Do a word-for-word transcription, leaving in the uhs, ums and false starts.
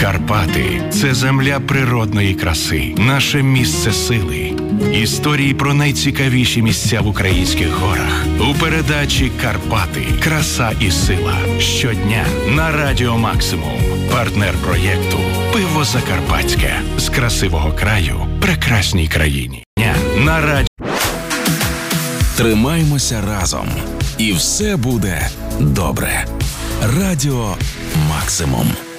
Карпати – це земля природної краси, наше місце сили. Історії про найцікавіші місця в українських горах. У передачі «Карпати. Краса і сила». Щодня на Радіо Максимум. Партнер проєкту «Пиво Закарпатське». З красивого краю прекрасній країні. На радіо. Тримаймося разом. І все буде добре. Радіо Максимум.